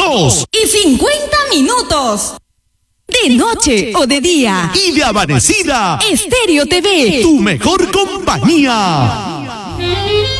2:50. De noche o de día. Y de amanecida. Estéreo TV. Tu mejor compañía.